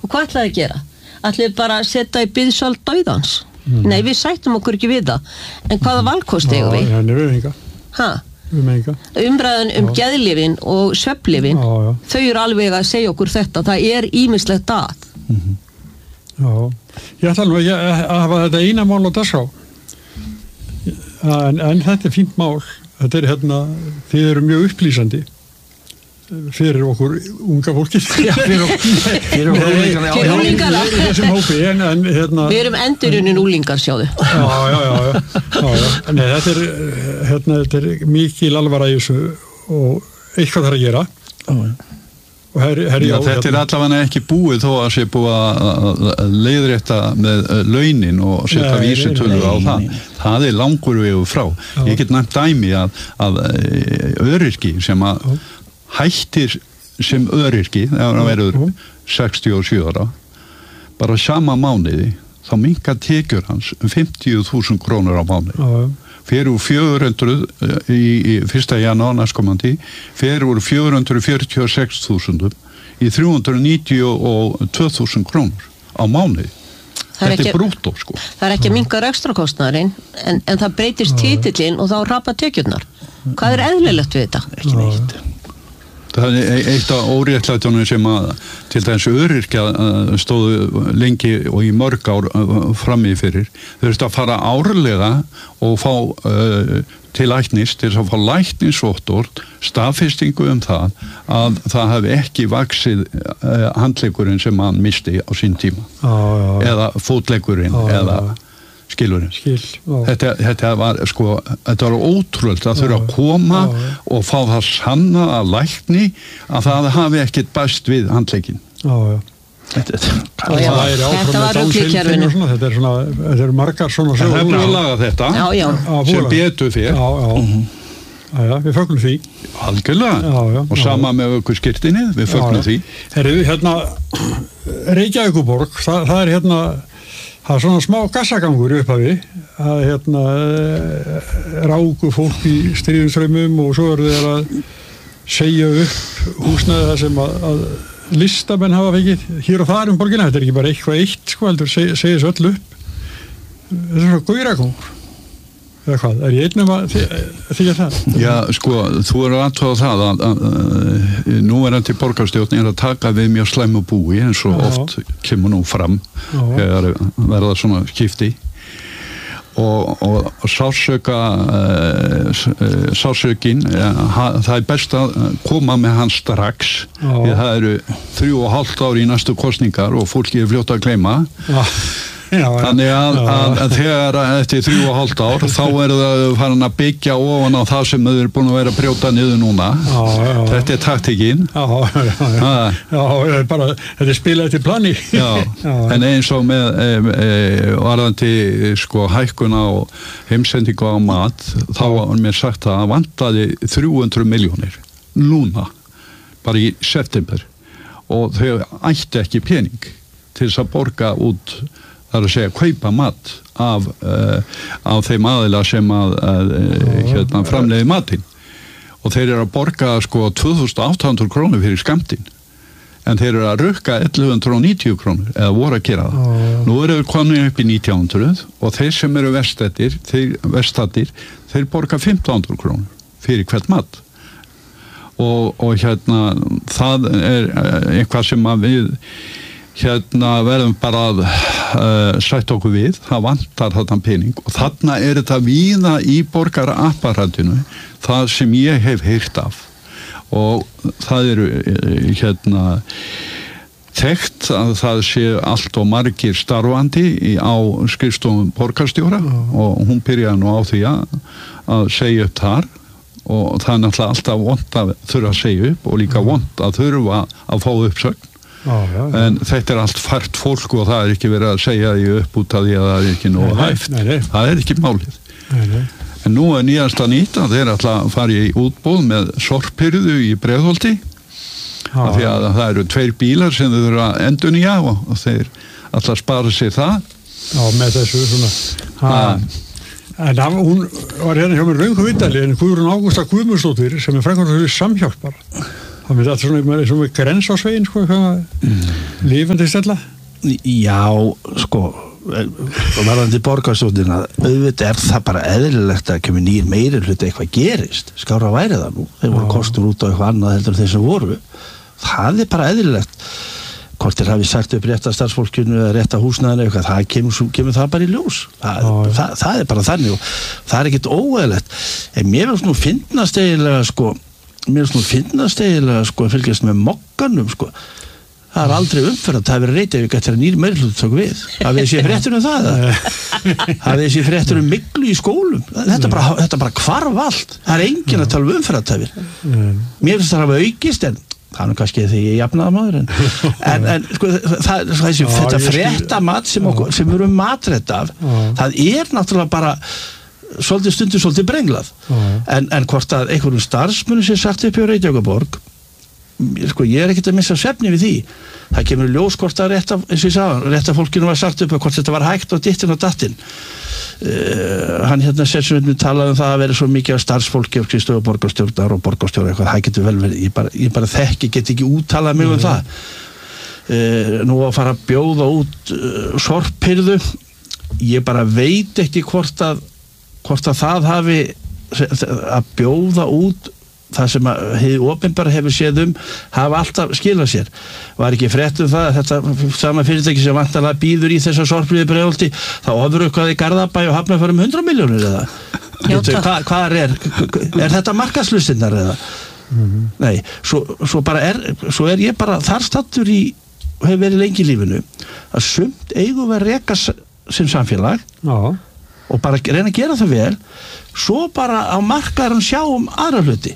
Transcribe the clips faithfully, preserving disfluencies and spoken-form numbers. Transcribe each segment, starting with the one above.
Og hvað ætlaði að gera? Ætlaði bara að setja í biðsal dauðans? Mm. Nei, við sættum okkur ekki við það. En hvaða valkosti eigum við? Já, það er við enga. Ha? Við með enga. Umræðan um geðlyfin og svefnlyfin, já, já. þau eru alveg að segja okkur þetta. Það er ýmislegt að. Mm-hmm. Já, ég ætla nú ekki að hafa þetta eina mál á dagskrá. En, en þetta er fínt mál. Þetta er hérna, þið eru mjög upplýsandi. Fyrir okkur unga fólki. Já, fyrir okkur fyrir okkur úlingana. Fyrir úlingana. Þessum hópi, en, en hérna Við erum endurunin úlingar, sjáðu. Já, já, já, já, já, já. Nei, þetta er hérna, þetta er mikil alvara í þessu og eitthvað þarf að gera. Já, já. Og her, her, já, þetta er allavega ekki búið þó að sé búið að leiðrétta með launin og setja vísitölu á það. Það er langur vegur frá. Já. Ég get nefnt dæmi að, að öryrki sem að hættir sem öryrki þegar hann verður sextíu og sjö ára bara sama mánuði þá minkar tekjur hans um fimmtíu þúsund krónur á mánuði. Fyrir úr fjögur hundruð í, í fyrsta janúar næstkomandi fyrir úr fjögur hundruð fjörutíu og sex þúsund í þrjú hundruð níutíu og tvö þúsund krónur á mánuði. Þetta er brúttó sko. Það er ekki að minnka rekstrakostnaðurinn en, en það breytist titillinn og þá rapa tekjurnar. Hvað er eðlilegt við þetta? Ekki neitt. Það er eitt af óréttlætunum sem að til dæmis öryrkja stóðu lengi og í mörg ár frammi fyrir. Þau þurftu að fara árlega og fá uh, til læknis, til að fá læknisvottorð, staðfestingu um það að það hefði ekki vaxið uh, handleggurinn sem hann misti á sín tíma. Já, já, já. Eða fótleggurinn, já, eða skilurinn. Skil, þetta, þetta var sko, þetta var ótrúlega að þurfa að koma já, já. Og fá það sanna að lækni að það hafi ekkert bæst við handlegginn. Já, já. Þetta, þetta, já, já. Þetta var rugglíkjærfinu. Þetta er svona, þetta er margar svona sögur. Það er búið að laga þetta já, já. sem betur fyrir. Já, já. Mm-hmm. Já, já, við fögnum því. Algjörlega. Já, já. Og sama með okkur skirtinni, við fögnum því. Herru, hérna, Reykjavíkurborg, það, það er hérna það er svona smá gassagangur upp af því að hérna ráku fólk í stríðumstraumum og svo eru þeir að segja upp húsnæði það sem að, að listamenn hafa fengið hér og þar um borgina. Þetta er ekki bara eitthvað eitt sko, heldur segja seg þessu öll upp. Þetta er svona gauragangur. Eða hvað, er ég einnum að þykja það? Já, sko, þú eru aðtöða það að, að, að núverandi borgarstjórn er að taka við mjög slæmu búi eins og já. Oft kemur nú fram þegar verða svona skipti og, og, og sásöka uh, sásökin uh, það er best að koma með hann strax því það eru þrjú og hálft ár í næstu kosningar og fólki er fljótt að gleyma. Já. Já, þannig að, að, að þegar eftir þrjú og hálft ár þá er það farin að byggja ofan á það sem þau eru búin að vera að brjóta niður núna já, já, þetta er taktikinn já, já, já. Já, bara, þetta er spilað til plani já, já, en eins og með e, e, varðandi sko hækkun á heimsendingu á mat þá var mér sagt að vantaði þrjú hundruð milljónir núna bara í september og þau ætti ekki pening til þess að borga út það er að segja, kaupa mat af, uh, af þeim aðila sem að, að uh, hérna, framleiði matinn og þeir eru að borga sko tvö þúsund átta hundruð krónur fyrir skammtinn en þeir eru að rukka ellefu hundruð níutíu krónur eða voru að gera það. Oh. Nú eru við komin upp í nítján hundruð og þeir sem eru vestættir, þeir vestættir, þeir borga fimmtán hundruð krónur fyrir hvert mat og, og hérna það er eitthvað sem að við hérna verðum bara að uh, sætta okkur við, það vantar þarna pening og þarna er þetta víða í borgarapparatinu það sem ég hef heyrt af og það eru hérna þekkt að það sé allt og margir starfandi í, á skrifstofum borgarstjóra mm. og hún byrjaði nú á því að, að segja upp þar og það er náttúrulega alltaf vont að þurfa að segja upp og líka vont að þurfa að fá uppsögn. Já, já, já. En þetta er allt fært fólk og það er ekki verið að segja því upp út af því að það er ekki nógu hæft. Nei, nei. Það er ekki málið. Nei, nei. En nú er nýjasta nýtt að þeir ætla að fara í útboð með sorphirðu í Breiðholti af því að það eru tveir bílar sem þau eru að endurnýja og, og þeir ætla að spara sér það. Já, með þessu svona. En það, hún var hérna hjá mér röngu viðdali en Guðrún Ágústa Guðmundsdóttir sem er frækvæmdastjóri Samhjálpar. Það myndi alltaf svona, svona með grens á svegin, sko, mm. lífandi stella. Já, sko, varðandi borgarstjórnina, auðvitað er það bara eðlilegt að kemur nýr meiri hluti eitthvað gerist. Skára væri það nú. Þeir voru kostur út á eitthvað annað heldur þeir sem voru. Það er bara eðlilegt. Hvort þeir hafi sagt upp rétta starfsfólkinu eða rétta húsnæðinu eitthvað, það kemur, kemur það bara í ljós. Það, það, það er bara þannig og það er ekkert óeðlilegt. En mér finnst nú fyndnast eiginlega, sko, mér finnst nú fyndnast eiginlega, sko, að fylgjast með mokkanum, sko. Það er aldrei umferð að það hefur Reykjavík eftir að nýr meirihluti tók við. Hafið þið séð fréttur um það? Hafið þið séð fréttur um myglu í skólum? Þetta bara, þetta bara hvarf allt. Það er enginn að tala um umferðartafir. Mér finnst það að hafa aukist, en það er nú kannski því ég jafnaði maður. En, en, en sko, það, þessi, þetta fréttamat sem, okkur, sem við erum matrætt af, það er náttúrulega bara svolítið stundu svolítið brenglað. En, en hvort að einhverjum starfsmunum sé sagt upp hjá Reykjavíkurborg, sko, ég er ekkert að missa svefni við því. Það kemur ljós hvort að rétta, eins og ég sagði, rétta fólkinu var sagt upp hvort þetta var hægt og dittin og dattin. Uh, hann hérna sér sem við talaði um það að vera svo mikið af starfsfólki og skrifstofu borgarstjórnar og borgarstjóra eitthvað, það getur vel verið, ég bara, ég bara þekki, get ekki úttalað mig um mm. það. Uh, nú að fara að bjóða út uh, sorphirðu, ég bara veit ekki hvort að, hvort að það hafi að bjóða út það sem að hið opinbera hefur séð um hafa alltaf skilað sér. Var ekki frétt um það að þetta sama fyrirtæki sem vantarlega býður í þessa sorphirðu Breiðholti, þá ofur eitthvað í Garðabæ og Hafnarfjörð um hundrað milljónir eða? Hvað hva er, er þetta markaðslustinnar eða? Mm-hmm. Nei, svo, svo bara er, svo er ég bara þar stattur í, hefur verið lengi í lífinu, að sumt eigum við að reka sem samfélag Já. Og bara reyna að gera það vel, svo bara á markaðan sjá um aðra hluti.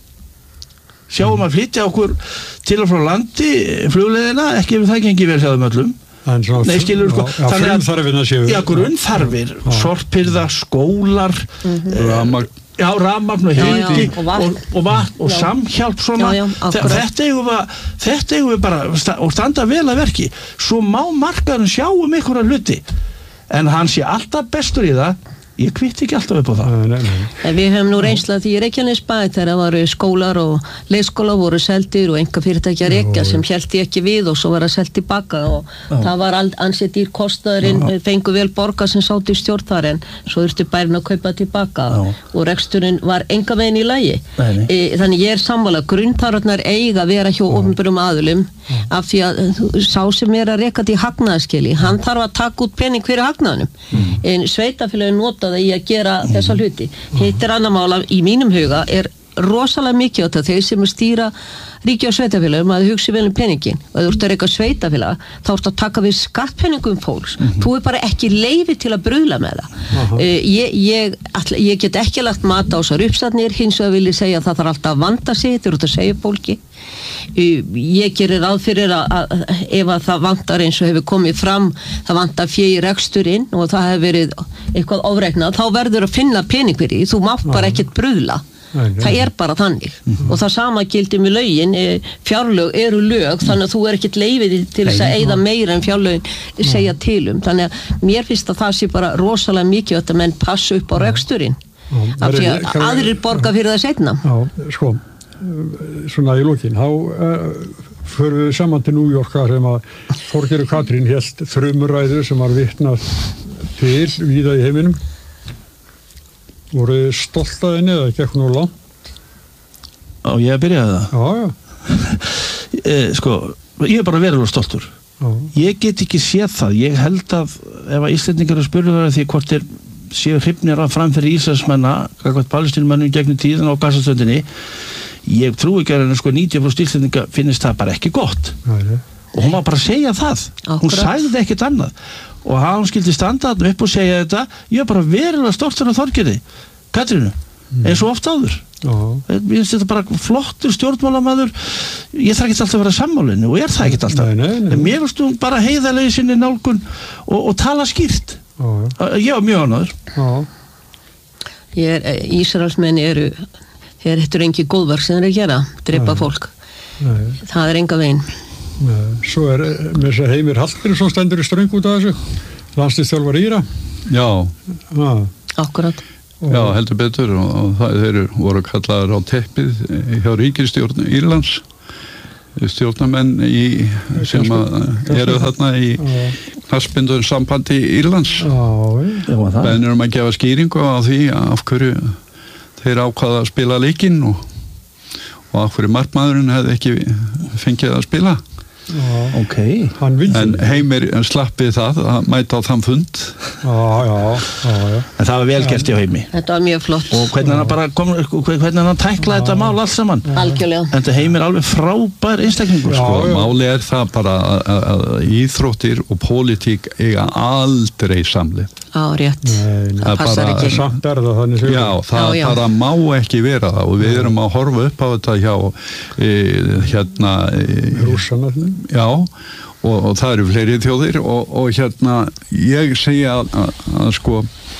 Sjáum að flytja okkur til og frá landi flugleiðina, ekki ef það gengi vel hjá þeim öllum. Nei, skilur, sko, já, grunnþarfirna séu. Já, grunnþarfir, sorphirða, skólar, mm-hmm. Rafmagn. Já, rafmagn og hiti og vatn og, og, og samhjálp svona. Já, já, þetta eigum við, þetta eigum við bara og standa vel að verki. Svo má markaðurinn sjá um einhverja hluti, en hann sé alltaf bestur í það. Ég kvitt ekki alltaf upp á það. Nei, nei, nei. Við höfum nú reynslað því í Reykjanesbæ þegar það voru skólar og leikskóla voru seldir og einhver fyrirtæki að rekja sem héldi ekki við og svo var að seldi tilbaka og Já. Það var ansið dýr kostnaðurinn, fengu vel borga sem sátt í stjórn þar en svo þurfti bærin að kaupa tilbaka Já. Og reksturinn var enga veginn í lagi. E, þannig ég er sammála, grunnþarfarnar eiga að vera hjá opinberum aðilum af því að sá sem er að reka til hagnaðarskili, hann þarf að taka út pening fyrir hagnaðinum. Mm. En sveitafélögin nota það í að gera þessa hluti. Hitt er annar mála í mínum huga er rosalega mikið á þetta þeir sem er stýra ríki og sveitafélögum að hugsi vel um peningin og þú ert að reyka sveitafélag þá ert að taka við skattpenningum fólks mm-hmm. þú er bara ekki leyfi til að bruðla með það uh-huh. uh, ég, ég, all, ég get ekki lagt mat á þessar uppsatnir hins vegar vil ég segja að það þarf alltaf að vanda sig þegar þú ert að segja fólki uh, ég gerir ráð fyrir að, að ef að það vantar eins og hefur komið fram það vantar fjö í reksturinn og það hefur verið eitthvað ofreiknað þá verður að finna pening fyrir því þú mátt bara ekkert bruðla Nei, það er bara þannig mm-hmm. og það sama gildi með lögin fjárlög eru lög þannig að þú er ekkert leifið til þess að eyða meira en fjárlögin segja til um þannig að mér finnst að það sé bara rosalega mikið að menn passa upp á reksturinn af því að aðrir borga fyrir það seinna Já, sko svona í lokin þá uh, förum við saman til New York sem að Þorgerður Katrín hélt þrumuræðu sem var vitnað til víða í heiminum voru stolt að henni eða gekk nú langt? Á ég að byrja það? Já, já. e, sko, ég er bara verulega stoltur. Já. Ég get ekki séð það. Ég held að ef að Íslendingar að spurðu það því hvort þeir séu hrifnir að framfyrir Ísraelsmenna, hvað palestínumennum gegnum tíðan á Gaza-ströndinni, ég trú ekki að sko níutíu prósent Íslendinga finnist það bara ekki gott. Já, og hún var bara að segja það. Akkurat. Hún sagði ekkert annað. Og hann skildi standa þarna upp og segja þetta ég er bara verulega stoltur af Þorgerði Katrínu, mm. eins og oft áður ég finnst þetta bara flottur stjórnmálamæður ég þarf ekki alltaf að vera sammálinu og er það ekki alltaf nei, nei, nei. En mér finnst hún bara heiðarlega í sinni nálgun og, og tala skýrt já. Ég var mjög ánægður Ég er, Ísraelsmenn eru þeir hittur engi góðverk sem þeir gera drepa nei. Fólk nei. Það er enga veginn Nei, svo er með þess að Heimir Hallgrímsson stendur í ströng út af þessu landslýstjálfari Íra Já ah. Akkurat Já, heldur betur og, og það, þeir voru kallaður á teppið hjá ríkisstjórn Írlands stjórnarmenn í, sem að eru þarna í knattspyrnu sambandi Írlands beðnir um að gefa skýringu á því af hverju þeir ákvaða að spila leikinn og, og af hverju markmaðurinn hefði ekki fengið að spila. Já, okay. En Heimir slappið það að mæta á þann fund. Já, já, já, já. En það var vel gert hjá Heimi. Þetta var mjög flott. Og hvernig hann bara kom, hvernig hann tæklaði þetta mál allt saman. Algjörlega. En þetta Heimir alveg frábær einstaklingur. Sko, máli er það bara að íþróttir og pólitík eiga aldrei samlið. Já, rétt. Nei, það passar ekki. Samt er það þannig. Já, það já, já. bara má ekki vera það og við erum að horfa upp á þetta hjá e, hérna e, Rússana. Já, og, og það eru fleiri þjóðir og, og hérna ég segja að, að, að sko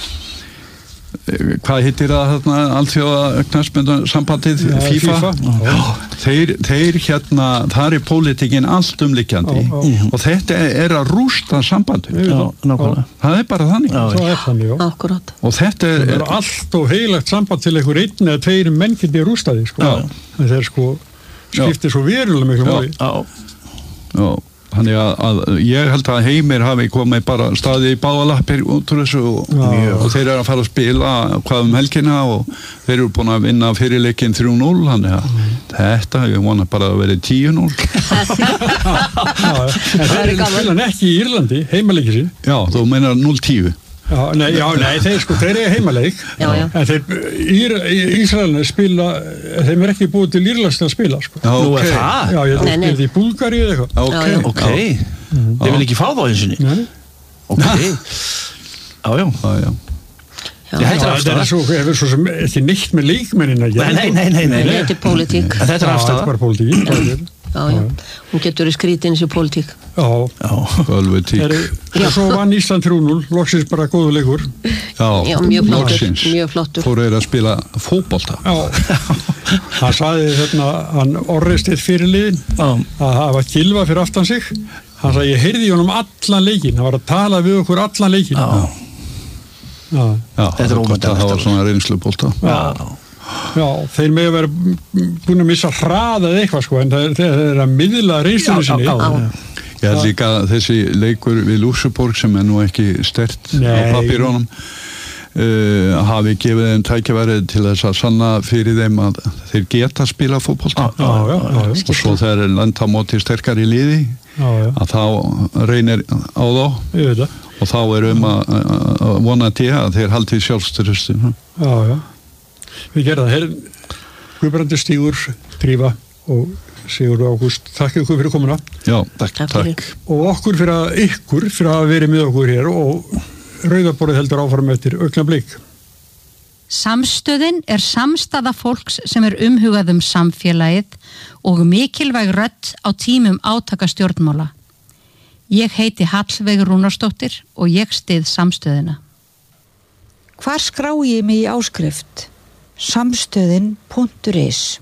hvað hittir það þarna alþjóða knattspyrnusambandið FIFA, FIFA. Já, þeir, þeir hérna þar er pólitíkin allt umlikjandi já, já. Og þetta er að rústa sambandið já, það er bara þannig, já, það er þannig já. Akkurat. Og þetta er, er allt og heilagt samband til einhver einn eða tveir menn geti rústaði sko. Það er sko skiptir svo verulega miklu máli. Já, þannig að, að ég held að Heimir hafi komið bara staðið í báðalappir út úr þessu og, og þeir eru að fara að spila hvað um helgina og þeir eru búin að vinna fyrirleikinn þrjú núll þannig að mm. þetta, ég vona bara að vera tíu núll. En það er spilan ekki í Írlandi, heimaleiki sín. Já, þú meinar núll tíu. Já, nei, já, nei, þeir sko, þeir eru heimaleik já, já. En þeir, Ír, Ísraelina spila þeim er ekki búið til Írlands til að spila sko. Já, nú er það? Já, ég er þetta í Búlgaríu eða eitthvað. Ok, já, ok mm. Þeir vil ekki fá þá eins og ný? Nei. Ok Já, já, já, já. Já, já, þetta er svo, hefur svo sem ekki neitt með leikmennina Nei, nei, nei, nei, nei. Þetta er pólitík. Þetta er afstæða. Þetta er bara pólitík. Já, já. Hún getur skrítið eins og pólitík. Já. Pólitík. Og svo vann Ísland þrjú núll, loksins bara góðu leikur. Já, já mjög flottur. Loksins. Mjög flottur. Fóru þeir að spila fótbolta. Já. Hann sagði hérna, hann orðistið fyrir liðin að það var Gylfa fyrir aftan sig. Hann sagði, ég heyrði í honum allan leikinn. Hann var að tala við okkur allan leikinn. Já. Já, þetta er ómöndilegt. Það var svona reynslubólta. Já. Já, þeir með að vera búin að missa hraða eða eitthvað sko, en það er að miðla reynslunni sinni. Já, já, já. Ég held líka að þessi leikur við Luxemburg sem er nú ekki stert á pappírónum uh, hafi gefið þeim tækifæri til þess að sanna fyrir þeim að þeir geta spila fótbolta. Já, já, já, já. Og svo þegar er landa móti sterkari liði já, já. Að þá reynir á þá. Ég veit það. Og þá er um að, að vona til að þeir haldi sjálfstyrsti. Já, já. Við gerðum það. Guðbrandur, Stígur, Drífa og Sigurður Ágúst. Takk ykkur fyrir komuna. Já, takk. takk. Og okkur fyrir að ykkur fyrir að vera með okkur hér og Rauðaborðið heldur áfram eftir augnablik. Samstöðin er samstaða fólks sem er umhugað um samfélagið og mikilvæg rödd á tímum átaka stjórnmála. Ég heiti Hallveig Rúnarsdóttir og ég styð samstöðina. Hvar skrái ég mig í áskrift? Samstöðin punktur is.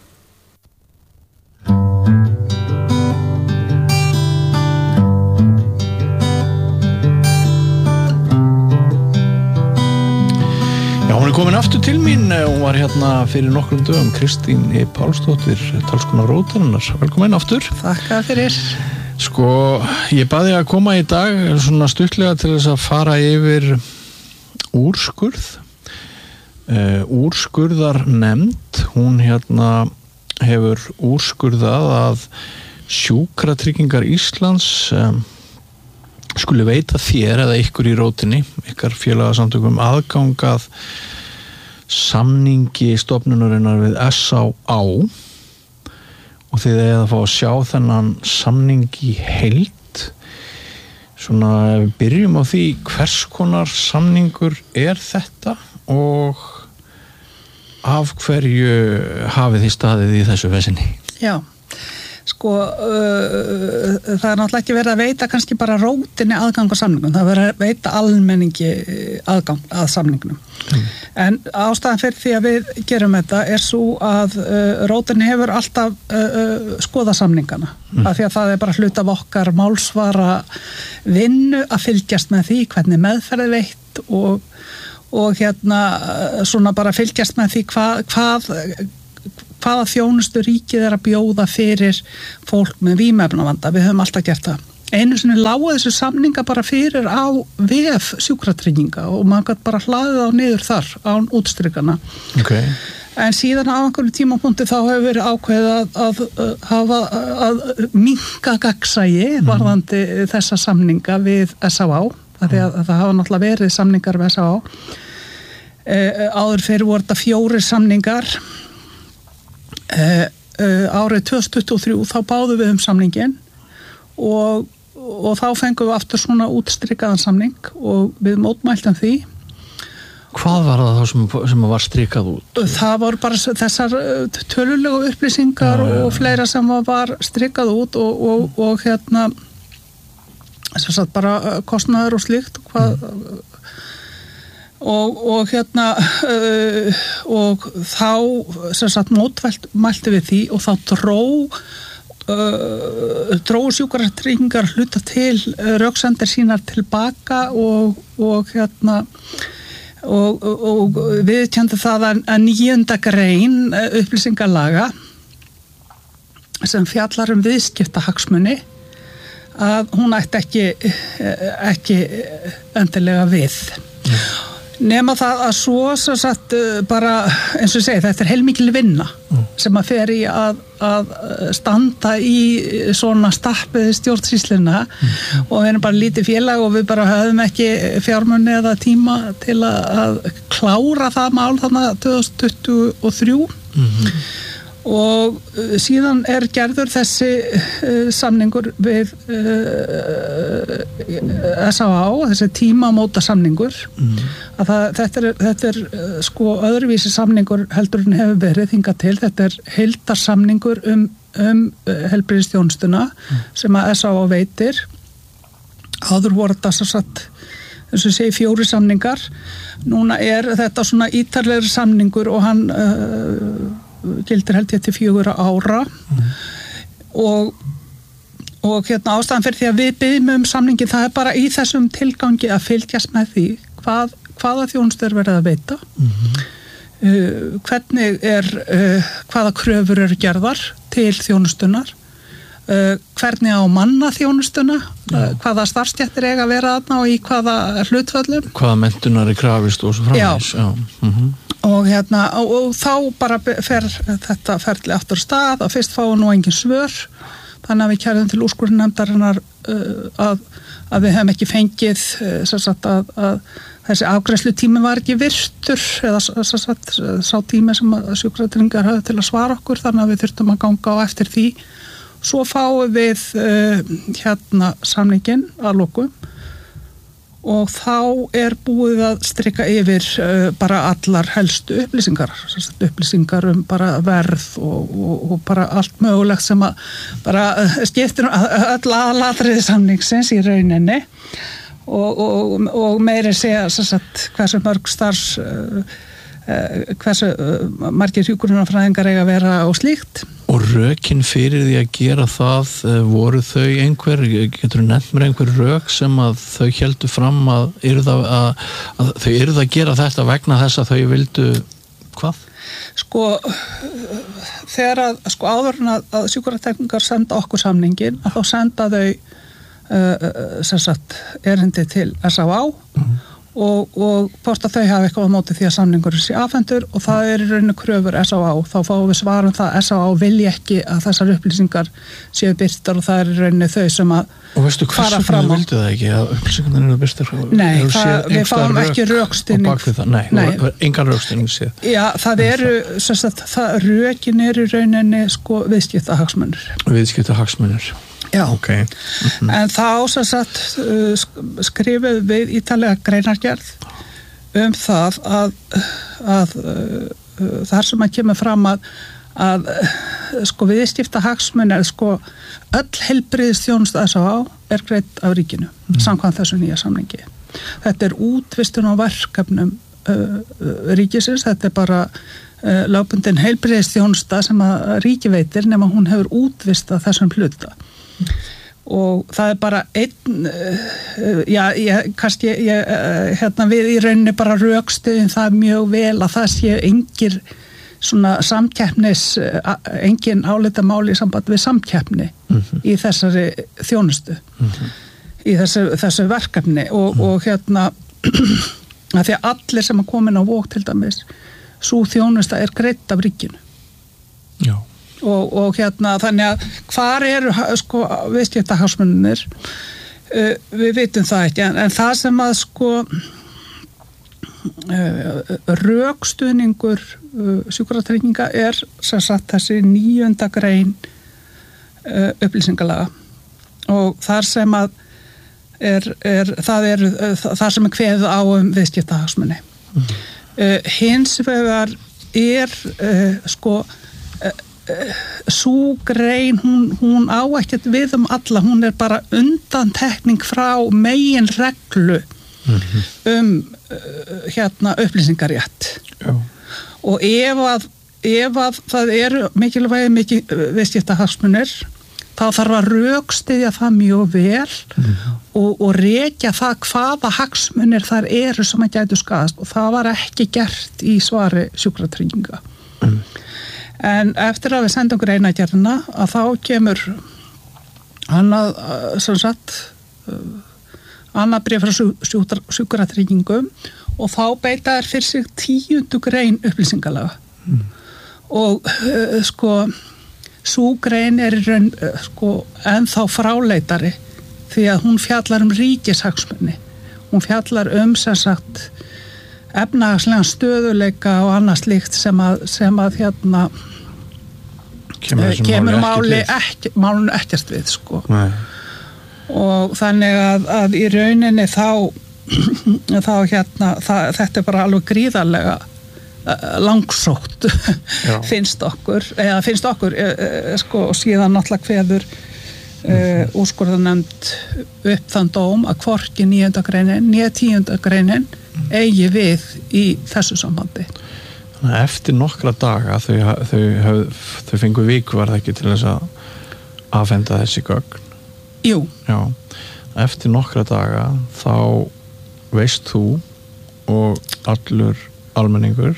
Já, hún er komin aftur til mín. Hún var hérna fyrir nokkrum dögum, Kristín E. Pálsdóttir, talskona Rótarinnar. Velkomin aftur. Þakka fyrir. Sko, ég baði að koma í dag svona stuttlega til þess að fara yfir úrskurð. Uh, úrskurðarnefnd, hún hérna hefur úrskurðað að Sjúkratryggingar Íslands um, skuli veita þér eða ykkur í Rótinni, ykkar félagasamtökum aðgangað samningi stofnunarinnar við S á á og þið eigið að fá að sjá þennan samning í heild. Svona ef við byrjum á því hvers konar samningur er þetta og af hverju hafið þið staðið í þessu vesinni? Já, sko uh, það er náttúrulega ekki verið að veita kannski bara Rótinni aðgang á samningnum, það er verið að veita almenningi aðgang að samningnum. Mm. En ástæðan fyrir því að við gerum þetta er svo að uh, Rótinni hefur alltaf uh, skoðað samningana, mm. af því að það er bara hlut af okkar málsvara vinnu að fylgjast með því hvernig meðferði veitt og og hérna svona bara fylgjast með því hvað, hvað, hvaða þjónustu ríkið er að bjóða fyrir fólk með vímuefnavanda. Við höfum alltaf gert það. Einu sinni lágu þessu samninga bara fyrir á vef sjúkratrygginga og maður gæti bara hlaðið á niður þar án útstrykana. Okay. En síðan á einhverju tímapunkti þá hefur verið ákveðið að, að, að hafa að minnka gagnsæi varðandi mm. þessa samninga við S Á Á. Því að, að það hafa náttúrulega verið samningar við S Á Á. E, áður fyrir voru þetta fjórir samningar. E, e, árið tvö þúsund tuttugu og þrjú þá báðum við um samningin og, og þá fengum við aftur svona útstrikaðan samning og við mótmæltum því. Hvað var það þá sem, sem var strikað út? Það voru bara þessar tölulegu upplýsingar já, já, já. og fleira sem var strikað út og, og, og hérna sem sagt bara kostnaður og slíkt hvað mm. og, og hérna uh, og þá sem sagt mótmælti við því og þá dró uh, dró sjúkratryggingar hluta til uh, röksemdir sínar tilbaka og, og hérna og, og, og við kjöndu það að níunda grein upplýsingalaga sem fjallar um viðskiptahagsmuni að hún ætti ekki, ekki endilega við. Mm. Nema það að svo svo satt bara, eins og ég segi, þetta er heilmikil vinna mm. sem að fer í að, að standa í svona stappiði stjórnsýsluna mm. og við erum bara lítið félag og við bara höfum ekki fjármunni eða tíma til að, að klára það mál þarna tvö þúsund tuttugu og þrjú mm. og síðan er gerður þessi uh, samningur við uh, S Á Á, þessi tímamóta samningur mm. að það, þetta er, þetta er uh, sko öðruvísi samningur heldur en hefur verið hingað til, þetta er heildarsamningur um, um uh, heilbrigðisþjónustuna mm. sem að S Á Á veitir. Áður voru þetta svo satt eins og segi fjóri samningar, núna er þetta svona ítarlegri samningur og hann uh, gildir held ég til fjögur ára mm. og, og hérna ástæðan fyrir því að við byggjum um samningin, það er bara í þessum tilgangi að fylgjast með því hvað, hvaða þjónustur verið að veita mm. uh, hvernig er uh, hvaða kröfur eru gerðar til þjónustunar uh, hvernig á manna þjónustuna uh, hvaða starfstéttir eiga að vera þarna og í hvaða hlutföllum hvaða menntunar er krafist og svo framvegis já, já. Mm-hmm. Og, hérna, og, og þá bara fer þetta ferli aftur stað og fyrst fáum nú engin svör þannig að við kærðum til úrskurðarnefndarinnar uh, að, að við hefum ekki fengið uh, sagt, að, að þessi afgreiðslu tími var ekki virtur eða sagt, sá tími sem sjúkratryggingar höfðu til að svara okkur þannig að við þurftum að ganga á eftir því svo fáum við uh, hérna samningin að lokum og þá er búið að strika yfir uh, bara allar helstu upplýsingar, upplýsingar um bara verð og, og, og bara allt mögulegt sem að bara uh, skiptir öll aðalatriði samningsins í rauninni og, og, og meiri segja sagt, hversu mörg starfs, uh, uh, hversu uh, margir hjúkrunarfræðingar eiga að vera og slíkt. Og rökin fyrir því að gera það, voru þau einhver, getur þú nefnt mér einhver rök sem að þau héldu fram að, yrða, að, að þau yrðu að gera þetta vegna þess að þau vildu hvað? Sko, þegar að, sko áður en að, að sjúkratryggingar senda okkur samningin, að þá senda þau uh, sem sagt erindi til S Á Á mm. og, og hvort að þau hafa eitthvað á móti því að samningur sé afhentur og það er í rauninu kröfur S Á Á, þá fáum við svarum það að S Á Á vilja ekki að þessar upplýsingar séu birtar og það er í rauninu þau sem að og veistu hvers vegna þau vildu það ekki að upplýsingarnir eru birtar? Nei, það, við fáum ekki rökstinning Nei, Nei. engan rökstinning séð Já, það eru, sagt, það rökin eru í rauninu sko viðskiptahagsmunir Viðskiptahagsmunir Já, okay. mm-hmm. En þá sem sagt skrifum við ítalega greinargerð um það að, að, að þar sem að kemur fram að, að sko viðskipta hagsmunir sko öll heilbrigðisþjónusta S Á Á er greidd af ríkinu mm. samkvæmt þessu nýja samningi. Þetta er útvistun á verkefnum uh, ríkisins, þetta er bara uh, lögbundin heilbrigðisþjónusta sem að ríki veitir nema hún hefur útvistað þessum hluta. og það er bara einn já, ég, kannski ég, hérna við í rauninni bara rökstuðum það mjög vel að það sé engir svona samkeppnis engin álitamáli í samband við samkeppni mm-hmm. í þessari þjónustu mm-hmm. í þessu, þessu verkefni og, mm-hmm. og hérna að því að allir sem er komin á Vog til dæmis sú þjónusta er greidd af ríkinu já Og, og hérna þannig að hvar eru sko viðskiptahagsmunir uh, við vitum það ekki en, en það sem að sko uh, rökstuðningur uh, sjúkratrygginga er sem sagt þessi níunda grein uh, upplýsingalaga og þar sem að er, er, það er uh, þar sem er kveðið á um viðskiptahagsmuni mm. uh, hins vegar er uh, sko uh, sú grein hún, hún á ekkert við um alla, hún er bara undantekning frá megin reglu mm-hmm. um uh, hérna upplýsingarétt Já. Og ef að, ef að það eru mikilvægi mikið viðskiptahagsmunir þá þarf að rökstyðja það mjög vel mm-hmm. og, og rekja það hvaða hagsmunir þar eru sem að gætu skaðast og það var ekki gert í svari sjúkratrygginga mm. En eftir að við sendum greinargerðina að þá kemur annað, sem sagt, annað bréf frá sjúkratryggingum og þá beita þær fyrir sig tíundu grein upplýsingalaga. Mm. Og uh, sko, sú grein er í raun uh, sko, ennþá fráleitari því að hún fjallar um ríkishagsmuni. Hún fjallar um, sem sagt, efnahagslegan stöðuleika og annað slíkt sem að, sem að hérna kemur, kemur máli ekki, málun ekkert við sko. Nei. Og þannig að, að í rauninni þá þá hérna það, þetta er bara alveg gríðarlega langsótt finnst okkur eða finnst okkur sko, og síðan náttúrulega kveður Uh, úrskurðarnefnd upp þann dóm að hvorki níunda greinin né tíunda greinin eigi við í þessu sambandi. Þannig að eftir nokkra daga þau, þau, þau, þau fengu viku var það ekki til þess að afhenda þessi gögn? Jú. Já, eftir nokkra daga þá veist þú og allur almenningur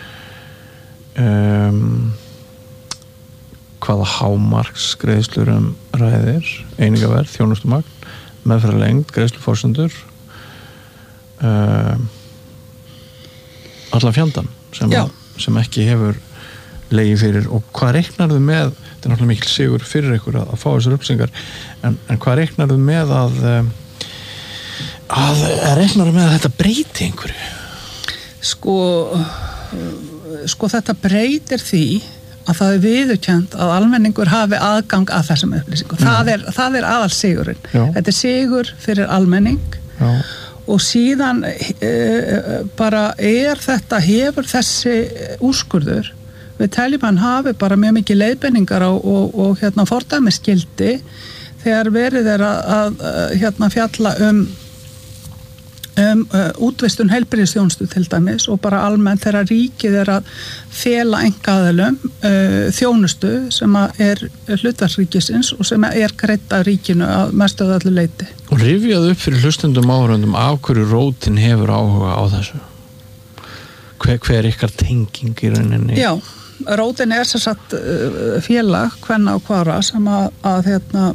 um hvaða hámarksgreiðslur um ræðir, einingaverð, þjónustumagn, meðferðarlengd, greiðsluforsendur, uh, allan fjandann sem, að, sem ekki hefur legið fyrir og hvað reiknarðu með, þetta er náttúrulega mikil sigur fyrir ykkur að, að fá þessar upplýsingar, en, en hvað reiknarðu með að, að, að reiknarðu með að þetta breyti einhverju? Sko, sko þetta breytir því að það er viðurkennt að almenningur hafi aðgang að þessum upplýsingum. Það er, það er aðal sigurinn. Já. Þetta er sigur fyrir almenning. Já. Og síðan e, bara er þetta, hefur þessi úrskurður, við teljum hann hafi bara mjög mikið leiðbeiningar og, og, og hérna fordæmisgildi þegar verið er að, að hérna fjalla um um uh, útvistun heilbrigðisþjónustu til dæmis og bara almennt þegar ríkið er að fela einkaaðilum uh, þjónustu sem að er hlutverksríkisins og sem er greidd af ríkinu að mestu að öllu leyti. Og rifjaðu upp fyrir hlustendum áhörundum af hverju rótin hefur áhuga á þessu? Hver, hver er ykkar tenging í rauninni? Já, rótin er sem sagt uh, félag, kvenna og kvara sem að, að hérna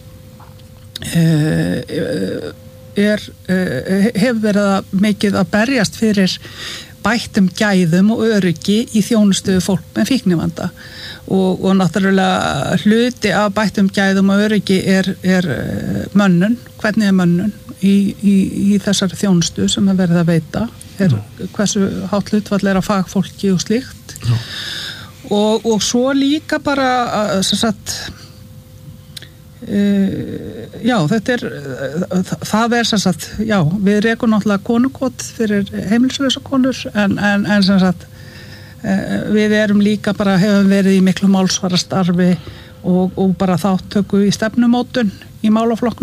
uh, uh, er, hefur verið að mikið að berjast fyrir bættum gæðum og öryggi í þjónustu fólk með fíknivanda og, og náttúrulega hluti af bættum gæðum og öryggi er, er mönnun, hvernig er mönnun í, í, í þessari þjónustu sem er verið að veita er, hversu hátt hlutfall er að fagfólki og slíkt og, og svo líka bara sem sagt Uh, já, þetta er uh, það er sem sagt, já, við rekum náttúrulega konukot fyrir heimilislausa konur en, en, en sem sagt uh, við erum líka bara, hefum verið í miklu málsvarastarfi og, og bara þáttöku í stefnumótun í málaflokknum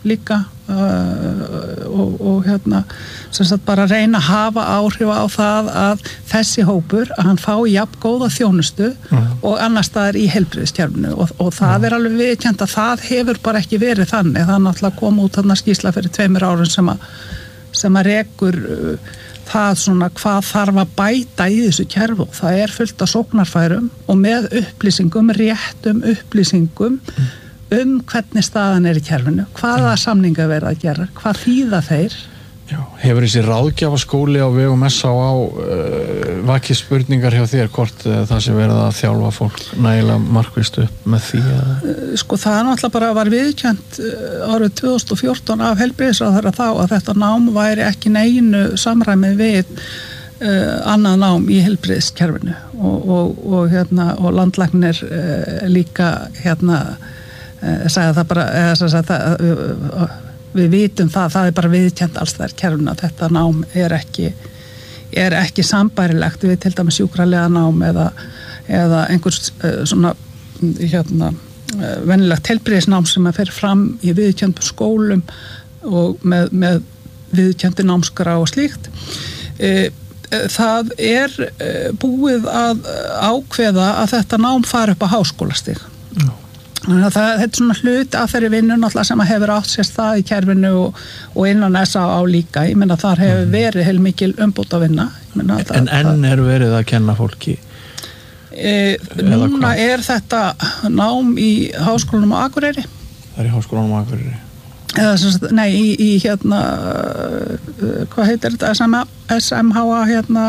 líka uh, og, og hérna sem sagt bara reyna að hafa áhrif á það að þessi hópur að hann fái jafn góða þjónustu mm. og annars staðar í heilbrigðiskerfinu og, og það mm. er alveg viðurkennt að það hefur bara ekki verið þannig, það er náttúrulega kom út þarna skýrsla fyrir tveimur árum sem að sem að rekur uh, það svona hvað þarf að bæta í þessu kerfu, það er fullt af sóknarfærum og með upplýsingum, réttum upplýsingum mm. um hvernig staðan er í kerfinu, hvaða samninga verða að gera, hvað þýða þeir. Já, hefur þessi ráðgjafaskóli á vegum S Á Á uh, vakið spurningar hjá þér hvort uh, það sé verið að þjálfa fólk nægilega markvisst upp með því að... Uh, sko það náttúrulega bara var viðurkennt uh, árið tvö þúsund og fjórtán af heilbrigðisráðherra þá að þetta nám væri ekki neinu samræmi við uh, annað nám í heilbrigðiskerfinu og, og, og, hérna, og landlæknir uh, líka hérna uh, sagði það bara eða sagði það uh, uh, við vitum það, það er bara viðkjent alls þær kerfuna, þetta nám er ekki er ekki sambærilegt við til dæmis sjúkralega nám eða, eða einhvers uh, svona hérna, uh, venjulegt heilbrigðisnám sem að fer fram í viðkjöntum skólum og með, með viðkjönti námskrá og slíkt uh, uh, það er uh, búið að ákveða að þetta nám fari upp á háskólastig Já Þannig að það, þetta er svona hlut að þeirri vinnu náttúrulega sem að hefur átt sér stað í kerfinu og, og innan S Á Á líka. Ég meina þar hefur verið heilmikil umbót að vinna. Meina, það, en enn er verið að kenna fólki? E, núna er þetta nám í Háskólanum á Akureyri. Það er í Háskólanum á Akureyri? Eða, sagt, nei, í, í hérna, hvað heitir þetta, S M H A hérna,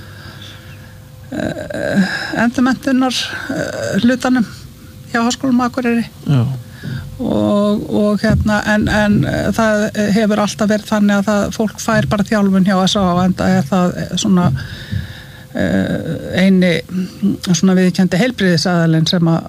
uh, endurmenntunar uh, hlutanum. Hjá Háskólanum á Akureyri og, og hérna en, en það hefur alltaf verið þannig að það, fólk fær bara þjálfun hjá S Á Á en það er það svona uh, eini svona viðkendi heilbrigðisaðalinn sem að,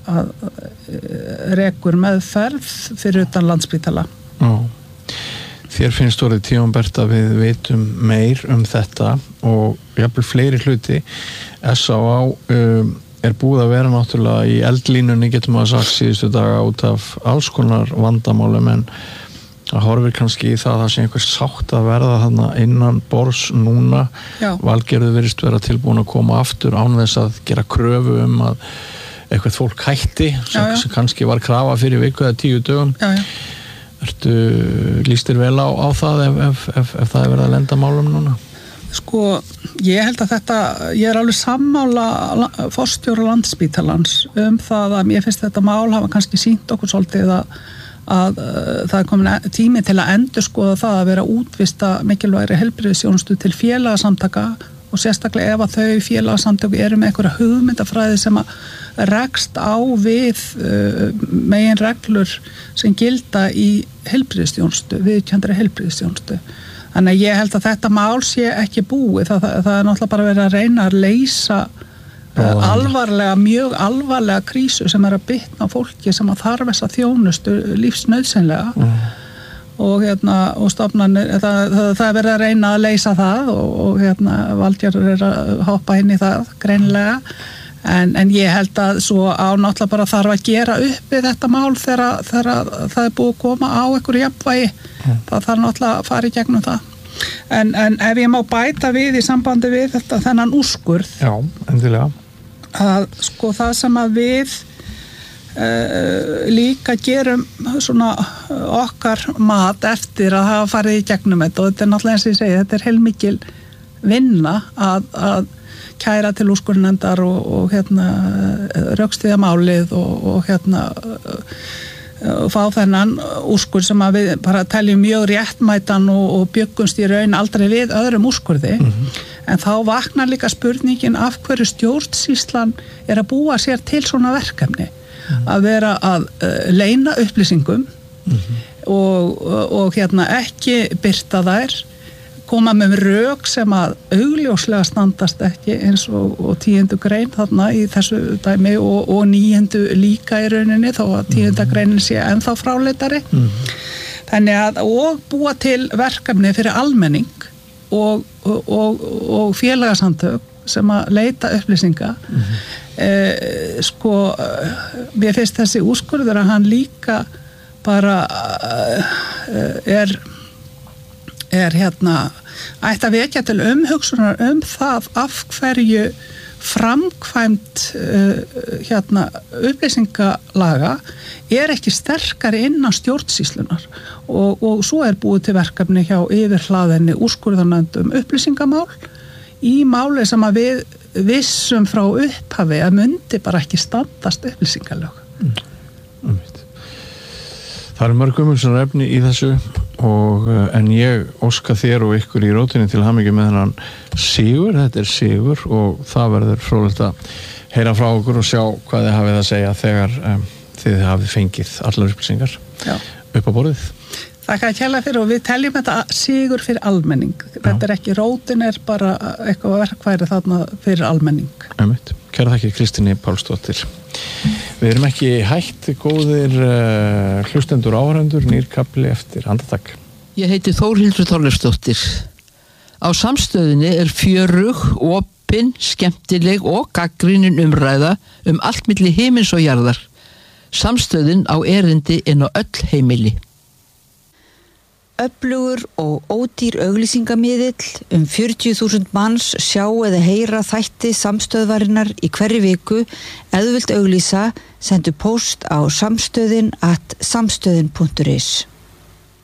að rekur meðferð fyrir utan Landspítala. Já. Þér finnst orðið tímabært að við vitum meir um þetta og jafnvel fleiri hluti. S Á Á um, er búið að vera náttúrulega í eldlínunni getum að sagt síðustu daga út af alls konar vandamálum en það horfir kannski í það að það sé einhver sátt að verða þarna innan borðs núna. Já. Valgerður virðist vera tilbúin að koma aftur án þess að gera kröfu um að eitthvað fólk hætti sem, já, já. sem kannski var krafa fyrir viku eða tíu dögum. Já, já. Ertu lístir vel á, á það ef, ef, ef, ef það er verið að lenda málum núna? Sko, ég held að þetta, ég er alveg sammála forstjóra Landspítalans um það að mér finnst þetta mál hafa kannski sýnt okkur svolítið að, að, að það er komin tími til að endurskoða það að vera útvista mikilvægri heilbrigðisþjónustu til félagasamtaka og sérstaklega ef að þau félagasamtök eru með einhverja hugmyndafræði sem að rekst á við uh, megin reglur sem gilda í heilbrigðisþjónustu, viðurkenndri heilbrigðisþjónustu. Þannig að ég held að þetta mál sé ekki búið, það, það, það er náttúrulega bara verið að reyna að leysa uh, alvarlega, mjög alvarlega krísu sem er að bitna á fólki sem að þarf þessa þjónustu lífsnauðsynlega mm. og, hérna, og stofnanir, það, það, það er verið að reyna að leysa það og, og hérna, Valgerður er að hoppa inn í það greinilega. En, en ég held að svo á náttúrulega bara þarf að gera upp við þetta mál þegar, þegar það er búið að koma á einhverju jafnvægi mm. það þarf náttúrulega að fara í gegnum það en, en ef ég má bæta við í sambandi við þetta þennan úrskurð Já, endilega að sko það sem að við uh, líka gerum svona okkar mat eftir að hafa farið í gegnum þetta og þetta er náttúrulega eins og ég segi, þetta er heilmikil vinna að, að kæra til úrskurðarnefndar og, og hérna rökstyðja málið og, og hérna og fá þennan úrskurð sem að við bara teljum mjög réttmætan og, og byggumst í raun aldrei við öðrum úrskurði mm-hmm. en þá vaknar líka spurningin af hverju stjórnsýslan er að búa sér til svona verkefni mm-hmm. að vera að uh, leyna upplýsingum mm-hmm. og, og, og hérna ekki birta þær koma með rök sem að augljóslega standast ekki eins og, og tíundu grein þarna í þessu dæmi og, og níundu líka í rauninni þó að tíunda greinin sé ennþá fráleitari mm. þannig að og búa til verkefni fyrir almenning og, og, og, og félagasamtök sem að leita upplýsinga mm. eh, sko mér finnst þessi úrskurður að hann líka bara uh, er er hérna ætti að vekja til umhugsunar um það af hverju framkvæmt uh, hérna upplýsingalaga er ekki sterkari innan stjórnsýslunar og, og svo er búið til verkefni hjá yfirhlaðinni úrskurðarnefnd um upplýsingamál í máli sem að við vissum frá upphafi að myndi bara ekki standast upplýsingalög. Mm. Það eru mörg umhugsunar efni í þessu og en ég óska þér og ykkur í rótinni til hamingju með þennan sigur, þetta er sigur og það verður fróðlegt að heyra frá okkur og sjá hvað þið hafið að segja þegar um, þið hafið fengið allar upplýsingar Já. Upp á borðið. Þakka að kjalla fyrir og við teljum þetta sigur fyrir almenning. Já. Þetta er ekki, rótin er bara eitthvað verkværi þarna fyrir almenning. Einmitt. Kæra þakki Kristínu Pálsdóttir. Við erum ekki hætt góðir uh, hlustendur áhörendur, nýr kafli eftir andartak. Ég heiti Þórhildur Þorleifsdóttir. Á Samstöðinni er fjörug, opin, skemmtileg og gagnrýnin umræða um allt milli himins og jarðar. Samstöðin á erindi inn á öll heimili. Öflugur og ódýr auglýsingamiðill um fjörutíu þúsund manns sjá eða heyra þætti samstöðvarinnar í hverri viku eða þú vilt auglýsa, sendu post á samstöðin at samstöðin punktur is.